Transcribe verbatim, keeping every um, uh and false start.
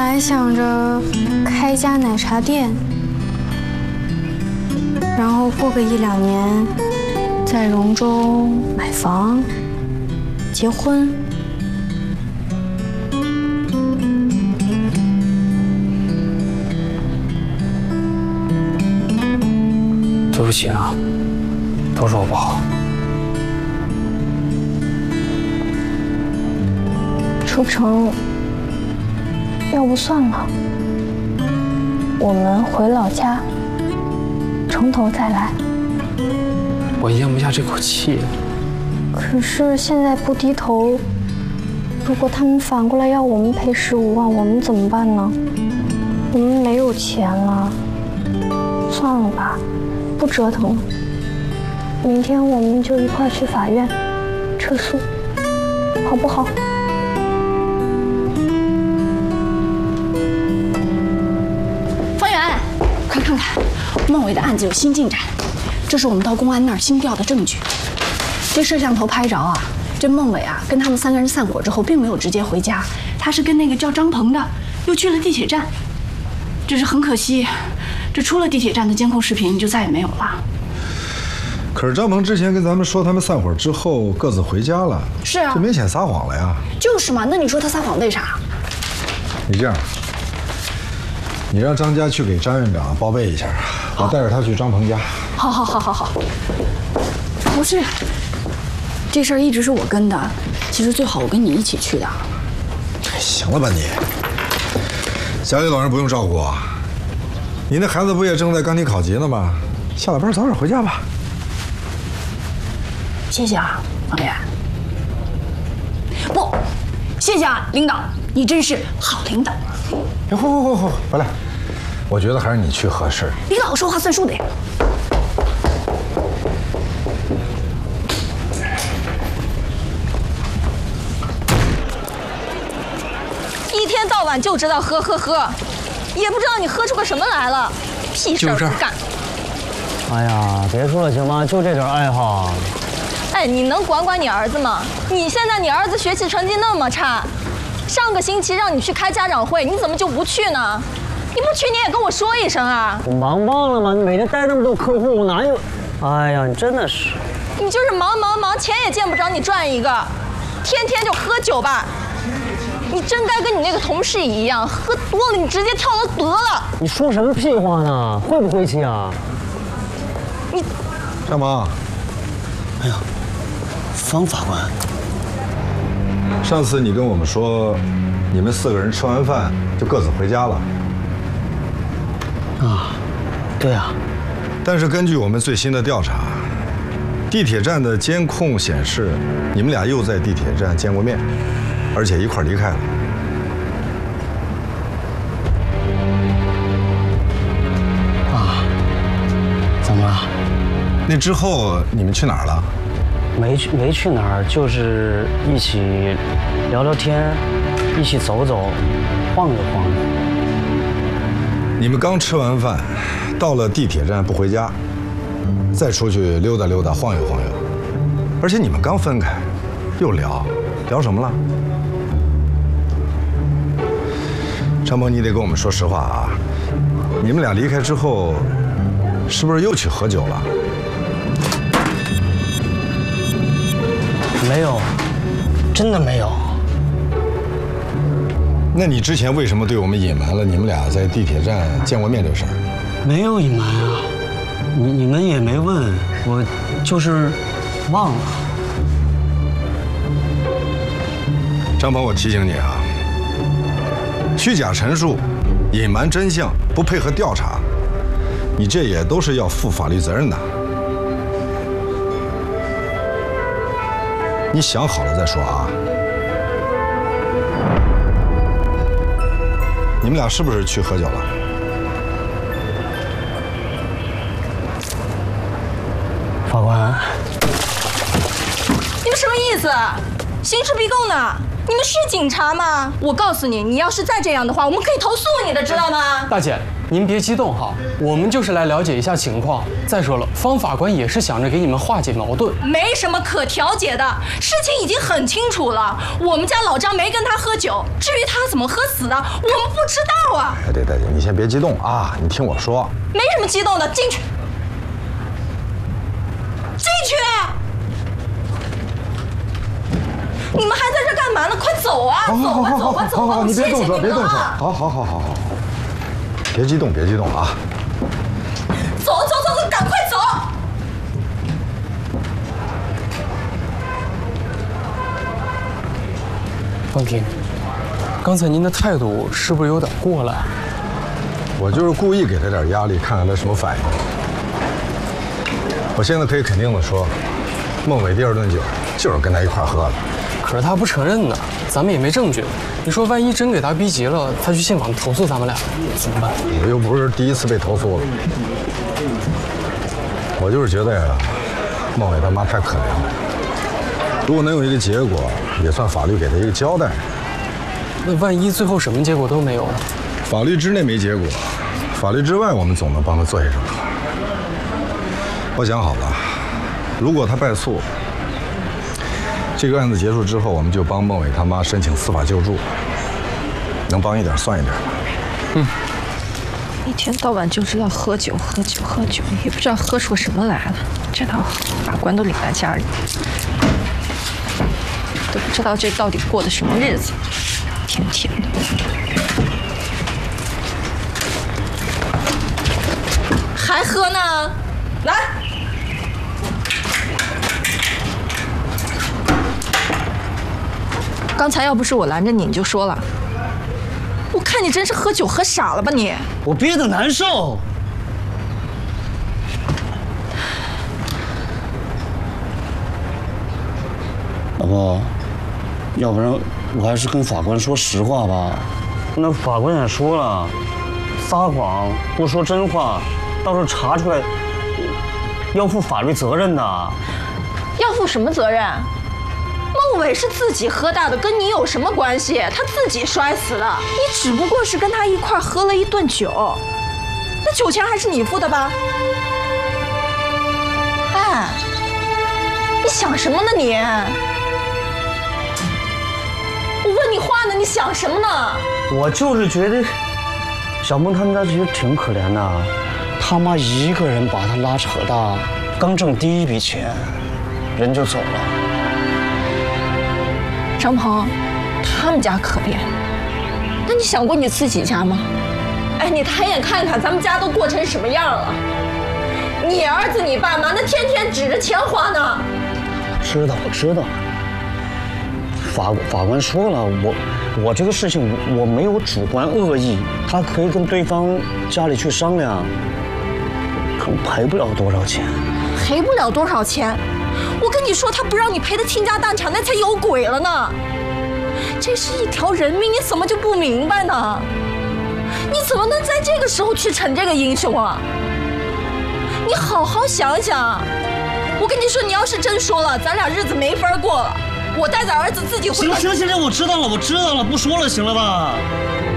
来想着开家奶茶店，然后过个一两年，在荣州买房、结婚。 对不起啊，都是我不好。 说不成，要不算了，我们回老家，从头再来。 我咽不下这口气。 可是现在不低头，如果他们反过来要我们赔十五万，我们怎么办呢？我们没有钱了，算了吧，不折腾了。明天我们就一块去法院撤诉，好不好？ 快看看，孟伟的案子有新进展。这是我们到公安那儿新调的证据。这摄像头拍着啊，这孟伟啊跟他们三个人散伙之后，并没有直接回家，他是跟那个叫张鹏的又去了地铁站。只是很可惜，这出了地铁站的监控视频就再也没有了。 可是张鹏之前跟咱们说，他们散伙之后各自回家了。 是啊， 这明显撒谎了呀。 就是嘛，那你说他撒谎为啥？ 你这样。你让张佳去给张院长报备一下，我带着他去张鹏家。 好，好，好，好，好。不是，这事儿一直是我跟的，其实最好我跟你一起去的。 行了吧你，家里老人不用照顾啊。你那孩子不也正在钢琴考级呢吗？下了班早点回家吧。 谢谢啊，王源。不，谢谢啊，领导，你真是好领导。 不不不不，回来，我觉得还是你去合适。 领导说话算数的呀。 一天到晚就知道喝喝喝，也不知道你喝出个什么来了，屁事儿不干。 哎呀，别说了行吗？就这点爱好。 哎，你能管管你儿子吗？你现在你儿子学习成绩那么差。上个星期让你去开家长会，你怎么就不去呢？你不去你也跟我说一声啊！ 我忙忘了吗？你每天带那么多客户，我哪有？哎呀，你真的是…… 你就是忙忙忙，钱也见不着你赚一个，天天就喝酒吧。你真该跟你那个同事一样，喝多了你直接跳楼得了。 你说什么屁话呢？会不会气啊？ 你， 张鹏， 哎呀，方法官。 上次你跟我们说，你们四个人吃完饭就各自回家了。 啊，对啊。 但是根据我们最新的调查，地铁站的监控显示，你们俩又在地铁站见过面，而且一块离开了。 啊？怎么了？ 那之后你们去哪儿了？ 没去没去哪儿，就是一起聊聊天，一起走走，晃悠晃悠。 你们刚吃完饭，到了地铁站不回家，再出去溜达溜达，晃悠晃悠，而且你们刚分开，又聊，聊什么了？张鹏，你得跟我们说实话啊！你们俩离开之后，是不是又去喝酒了？ 没有，真的没有。 那你之前为什么对我们隐瞒了你们俩在地铁站见过面这事儿？ 没有隐瞒啊，你你们也没问，我就是忘了。 张鹏，我提醒你啊，虚假陈述、隐瞒真相、不配合调查，你这也都是要负法律责任的。你想好了再说啊！你们俩是不是去喝酒了？ 法官， 你们什么意思？刑事逼供呢？ 你们是警察吗？我告诉你，你要是再这样的话，我们可以投诉你的，知道吗？ 大姐，您别激动哈，我们就是来了解一下情况。再说了，方法官也是想着给你们化解矛盾。 没什么可调解的，事情已经很清楚了。我们家老张没跟他喝酒，至于他怎么喝死的，我们不知道啊。 哎，对，大姐，你先别激动啊，你听我说。 没什么激动的，进去，进去。你们还在这干嘛呢？快走啊！走吧，走吧，走吧！ 你别动手，别动手！ 好好好好好好，别激动，别激动啊！ 走走走走，赶快走！ 方婷，刚才您的态度是不是有点过了？ 我就是故意给他点压力，看看他什么反应。我现在可以肯定的说，孟伟第二顿酒就是跟他一块喝的。 可是他不承认呢，咱们也没证据。你说万一真给他逼急了，他去现场投诉咱们俩，怎么办？ 我又不是第一次被投诉了。我就是觉得呀，孟伟他妈太可怜了。如果能有一个结果，也算法律给他一个交代。 那万一最后什么结果都没有呢？ 法律之内没结果，法律之外我们总能帮他做些什么。我想好了，如果他败诉，这个案子结束之后，我们就帮孟伟他妈申请司法救助，能帮一点算一点吧。 嗯。 一天到晚就知道喝酒喝酒喝酒，也不知道喝出什么来了。这套法官都领在家里，都不知道这到底过的什么日子，天天的。 还喝呢？来。刚才要不是我拦着你，你就说了。我看你真是喝酒喝傻了吧你！ 我憋得难受。老婆，要不然我还是跟法官说实话吧。那法官也说了，撒谎不说真话，到时候查出来要负法律责任的。 要负什么责任？孟伟是自己喝大的，跟你有什么关系？他自己摔死的，你只不过是跟他一块喝了一顿酒，那酒钱还是你付的吧？哎，你想什么呢你？我问你话呢，你想什么呢？ 我就是觉得小孟他们家其实挺可怜的，他妈一个人把他拉扯大，刚挣第一笔钱，人就走了。 张鹏，他们家可怜，那你想过你自己家吗？哎，你抬眼看看咱们家都过成什么样了？你儿子你爸妈那天天指着钱花呢。 知道，我知道。法法官说了，我我这个事情我没有主观恶意，他可以跟对方家里去商量，可赔不了多少钱。 赔不了多少钱？我跟你说，他不让你赔的倾家荡产，那才有鬼了呢。这是一条人命，你怎么就不明白呢？你怎么能在这个时候去逞这个英雄啊？你好好想想。我跟你说，你要是真说了，咱俩日子没法过了。我带着儿子自己回来。 行行行行，我知道了，我知道了，不说了，行了吧？